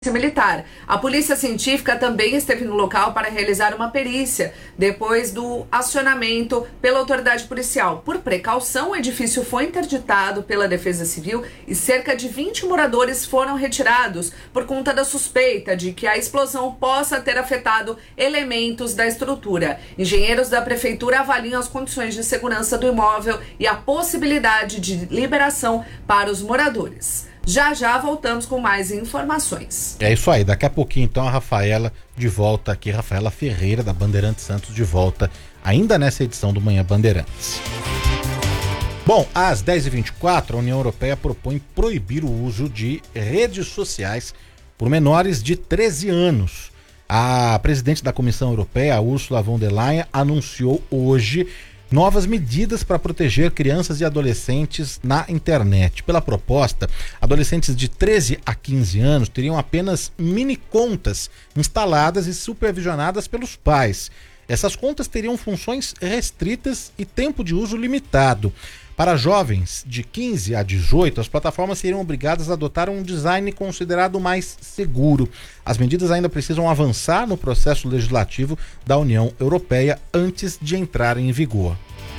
Militar. A polícia científica também esteve no local para realizar uma perícia depois do acionamento pela autoridade policial. Por precaução, o edifício foi interditado pela Defesa Civil e cerca de 20 moradores foram retirados por conta da suspeita de que a explosão possa ter afetado elementos da estrutura. Engenheiros da prefeitura avaliam as condições de segurança do imóvel e a possibilidade de liberação para os moradores. Já voltamos com mais informações. É isso aí, daqui a pouquinho então a Rafaela de volta aqui, Rafaela Ferreira da Bandeirantes Santos de volta, ainda nessa edição do Manhã Bandeirantes. Bom, às 10h24 a União Europeia propõe proibir o uso de redes sociais por menores de 13 anos. A presidente da Comissão Europeia, Ursula von der Leyen, anunciou hoje novas medidas para proteger crianças e adolescentes na internet. Pela proposta, adolescentes de 13 a 15 anos teriam apenas mini contas instaladas e supervisionadas pelos pais. Essas contas teriam funções restritas e tempo de uso limitado. Para jovens de 15 a 18, as plataformas seriam obrigadas a adotar um design considerado mais seguro. As medidas ainda precisam avançar no processo legislativo da União Europeia antes de entrarem em vigor.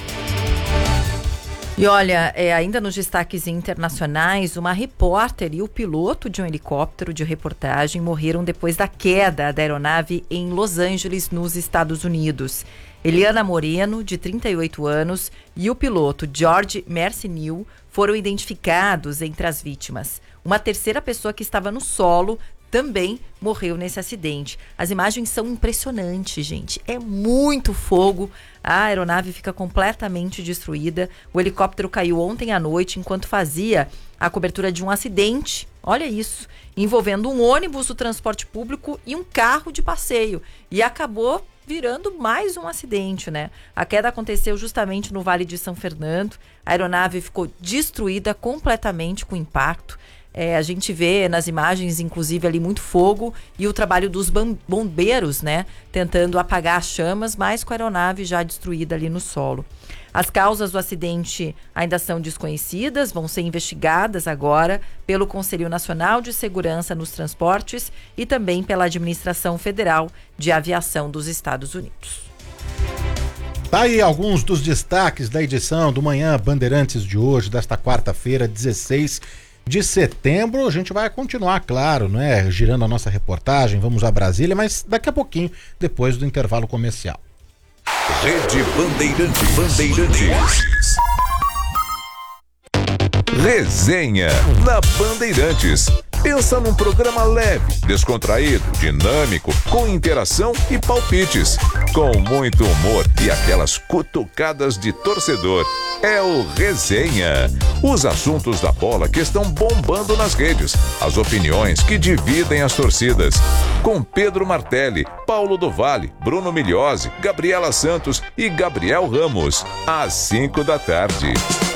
E olha, ainda nos destaques internacionais, uma repórter e o piloto de um helicóptero de reportagem morreram depois da queda da aeronave em Los Angeles, nos Estados Unidos. Eliana Moreno, de 38 anos, e o piloto George Mercenil foram identificados entre as vítimas. Uma terceira pessoa que estava no solo também morreu nesse acidente. As imagens são impressionantes, gente. É muito fogo. A aeronave fica completamente destruída. O helicóptero caiu ontem à noite enquanto fazia a cobertura de um acidente. Olha isso. Envolvendo um ônibus do transporte público e um carro de passeio. E acabou virando mais um acidente, né? A queda aconteceu justamente no Vale de São Fernando. A aeronave ficou destruída completamente com impacto. A gente vê nas imagens, inclusive, ali muito fogo e o trabalho dos bombeiros, né? Tentando apagar as chamas, mas com a aeronave já destruída ali no solo. As causas do acidente ainda são desconhecidas, vão ser investigadas agora pelo Conselho Nacional de Segurança nos Transportes e também pela Administração Federal de Aviação dos Estados Unidos. Tá aí alguns dos destaques da edição do Manhã Bandeirantes de hoje, desta quarta-feira, 16 de setembro. A gente vai continuar, claro, né, girando a nossa reportagem, vamos a Brasília, mas daqui a pouquinho, depois do intervalo comercial. Rede Bandeirantes. Resenha na Bandeirantes. Pensa num programa leve, descontraído, dinâmico, com interação e palpites, com muito humor e aquelas cutucadas de torcedor. É o Resenha. Os assuntos da bola que estão bombando nas redes, as opiniões que dividem as torcidas. Com Pedro Martelli, Paulo do Vale, Bruno Migliozzi, Gabriela Santos e Gabriel Ramos, às 5 da tarde.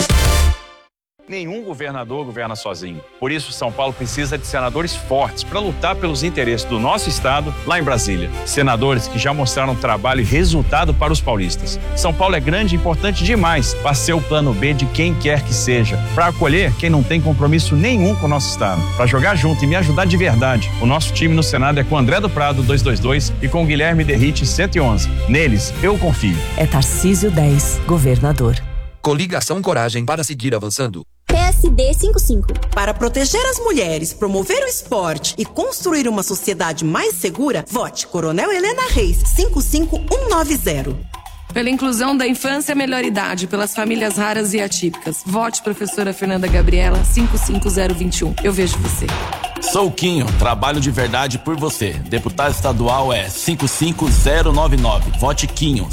Nenhum governador governa sozinho. Por isso, São Paulo precisa de senadores fortes para lutar pelos interesses do nosso estado lá em Brasília. Senadores que já mostraram trabalho e resultado para os paulistas. São Paulo é grande e importante demais para ser o plano B de quem quer que seja. Para acolher quem não tem compromisso nenhum com o nosso estado. Para jogar junto e me ajudar de verdade. O nosso time no Senado é com André do Prado, 222, e com Guilherme Derrite, 111. Neles, eu confio. É Tarcísio 10, governador. Coligação Coragem para seguir avançando. PSD 55. Para proteger as mulheres, promover o esporte e construir uma sociedade mais segura, vote Coronel Helena Reis, 55190. Pela inclusão da infância e melhor idade, pelas famílias raras e atípicas, vote professora Fernanda Gabriela, 55021. Eu vejo você. Sou Quinho, trabalho de verdade por você. Deputado estadual é 55099. Vote Quinho,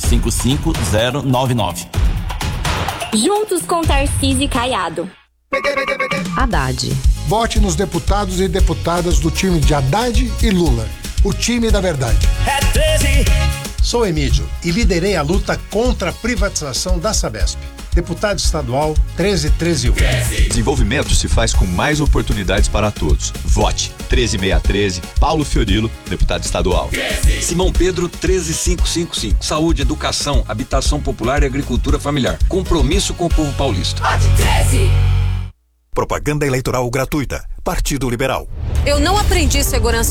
55099. Juntos com Tarcísio Caiado. Haddad. Vote nos deputados e deputadas do time de Haddad e Lula. O time da verdade. É 13. Sou Emílio e liderei a luta contra a privatização da Sabesp. Deputado estadual 13113. Desenvolvimento se faz com mais oportunidades para todos. Vote 13613, Paulo Fiorilo, deputado estadual. 13. Simão Pedro 13555. Saúde, educação, habitação popular e agricultura familiar. Compromisso com o povo paulista. Vote 13. Propaganda eleitoral gratuita. Partido Liberal. Eu não aprendi segurança